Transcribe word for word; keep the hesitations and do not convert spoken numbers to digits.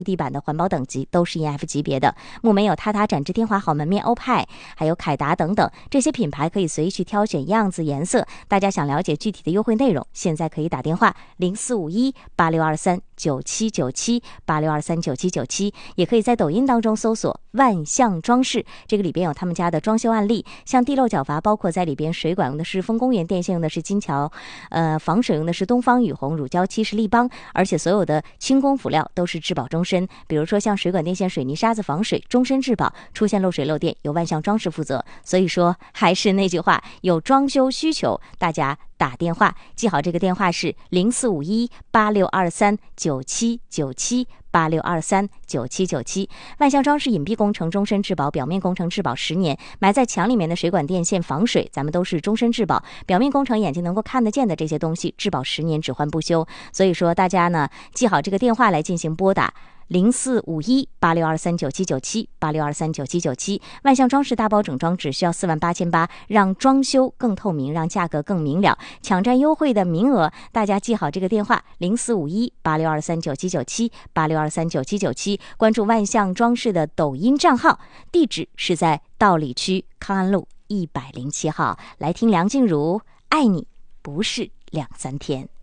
地板的环保等级都是 E F 级别的。木梅有塔塔、展翅、天华、好门面、欧派，还有凯达等等，这些品牌可以随意去挑选样子、颜色。大家想了解具体的优惠内容，现在可以打电话零四五一八六二三九七九七八六二三九七九七，也可以在抖音当中搜索万象装饰，这个里边有他们家的装修案例，像地漏角阀，包括在里边水管用的是丰公园，电线用的是金桥，呃，防水用的是东方雨虹，乳胶漆是立邦，而且所有的轻工辅料都是质保终身。比如说像水管、电线、水泥、沙子防水，终身质保，出现漏水漏电由万象装饰负责。所以说还是那句话，有装修需求大家打电话，记好这个电话是零四五一八六二三九七九七八六二三九七九七。万象装饰隐蔽工程终身质保，表面工程质保十年，埋在墙里面的水管电线防水咱们都是终身质保，表面工程眼睛能够看得见的这些东西质保十年，只换不修。所以说大家呢记好这个电话来进行拨打零四五一八六二三九七九七八六二三九七九七。万象装饰大包整装只需要四万八千八，让装修更透明，让价格更明了，抢占优惠的名额。大家记好这个电话零四五一八六二三九七九七八六二三九七九七，关注万象装饰的抖音账号，地址是在道里区康安路一百零七号。来听梁静茹《爱你不是两三天》。